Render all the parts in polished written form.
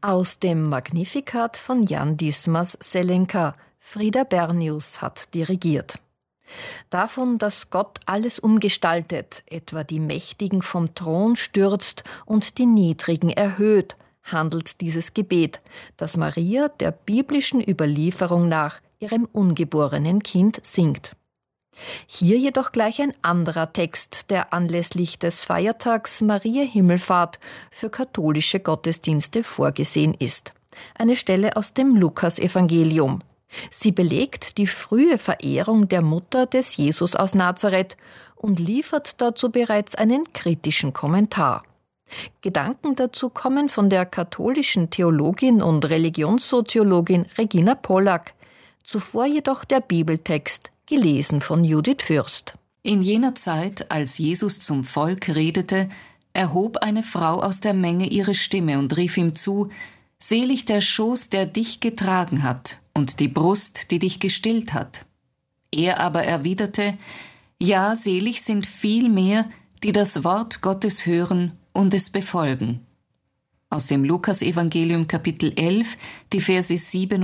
Aus dem Magnificat von Jan Dismas Selenka. Frieda Bernius hat dirigiert. Davon, dass Gott alles umgestaltet, etwa die Mächtigen vom Thron stürzt und die Niedrigen erhöht, handelt dieses Gebet, das Maria der biblischen Überlieferung nach ihrem ungeborenen Kind singt. Hier jedoch gleich ein anderer Text, der anlässlich des Feiertags Maria Himmelfahrt für katholische Gottesdienste vorgesehen ist. Eine Stelle aus dem Lukasevangelium. Sie belegt die frühe Verehrung der Mutter des Jesus aus Nazareth und liefert dazu bereits einen kritischen Kommentar. Gedanken dazu kommen von der katholischen Theologin und Religionssoziologin Regina Pollack. Zuvor jedoch der Bibeltext, gelesen von Judith Fürst. In jener Zeit, als Jesus zum Volk redete, erhob eine Frau aus der Menge ihre Stimme und rief ihm zu: Selig der Schoß, der dich getragen hat, und die Brust, die dich gestillt hat. Er aber erwiderte: Ja, selig sind vielmehr, die das Wort Gottes hören und es befolgen. Aus dem Lukasevangelium Kapitel 11, die Verse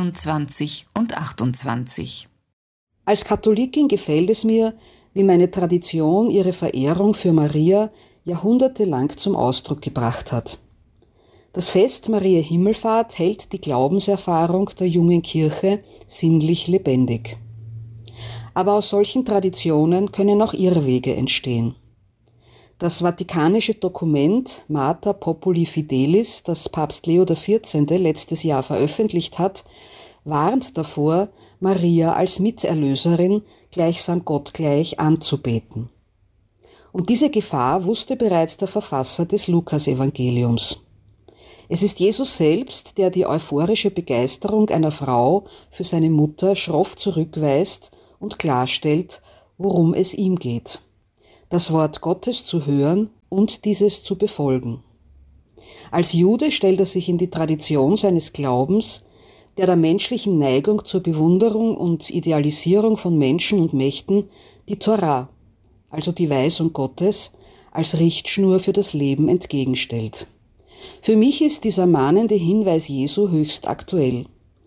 27 und 28. Als Katholikin gefällt es mir, wie meine Tradition ihre Verehrung für Maria jahrhundertelang zum Ausdruck gebracht hat. Das Fest Maria Himmelfahrt hält die Glaubenserfahrung der jungen Kirche sinnlich lebendig. Aber aus solchen Traditionen können auch Irrwege entstehen. Das vatikanische Dokument Mater Populi Fidelis, das Papst Leo XIV. Letztes Jahr veröffentlicht hat, warnt davor, Maria als Miterlöserin gleichsam gottgleich anzubeten. Und diese Gefahr wusste bereits der Verfasser des Lukasevangeliums. Es ist Jesus selbst, der die euphorische Begeisterung einer Frau für seine Mutter schroff zurückweist und klarstellt, worum es ihm geht: das Wort Gottes zu hören und dieses zu befolgen. Als Jude stellt er sich in die Tradition seines Glaubens, der menschlichen Neigung zur Bewunderung und Idealisierung von Menschen und Mächten die Torah, also die Weisung Gottes, als Richtschnur für das Leben entgegenstellt. Für mich ist dieser mahnende Hinweis Jesu höchst aktuell.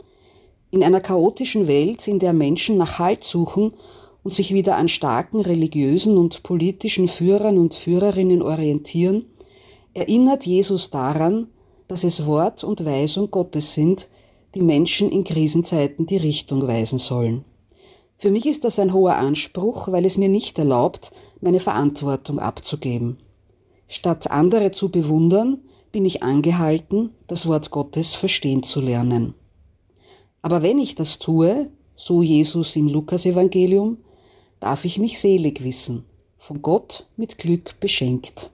In einer chaotischen Welt, in der Menschen nach Halt suchen und sich wieder an starken religiösen und politischen Führern und Führerinnen orientieren, erinnert Jesus daran, dass es Wort und Weisung Gottes sind, die Menschen in Krisenzeiten die Richtung weisen sollen. Für mich ist das ein hoher Anspruch, weil es mir nicht erlaubt, meine Verantwortung abzugeben. Statt andere zu bewundern, bin ich angehalten, das Wort Gottes verstehen zu lernen. Aber wenn ich das tue, so Jesus im Lukasevangelium, darf ich mich selig wissen, von Gott mit Glück beschenkt.